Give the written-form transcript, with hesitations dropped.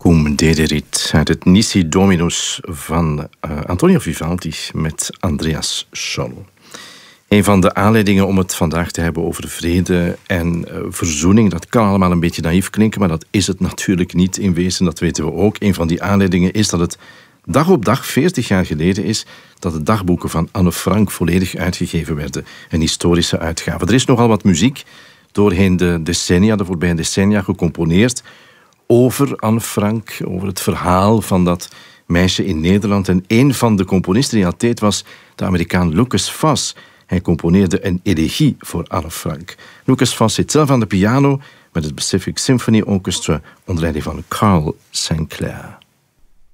Cum dederit uit het Nisi Dominus van Antonio Vivaldi met Andreas Scholl. Een van de aanleidingen om het vandaag te hebben over vrede en verzoening, dat kan allemaal een beetje naïef klinken, maar dat is het natuurlijk niet in wezen, dat weten we ook. Een van die aanleidingen is dat het dag op dag 40 jaar geleden is dat de dagboeken van Anne Frank volledig uitgegeven werden. Een historische uitgave. Er is nogal wat muziek doorheen de voorbije decennia gecomponeerd over Anne Frank, over het verhaal van dat meisje in Nederland. En een van de componisten die dat deed was de Amerikaan Lucas Foss. Hij componeerde een elegie voor Anne Frank. Lucas Foss zit zelf aan de piano met het Pacific Symphony Orchestra onder leiding van Carl St. Clair.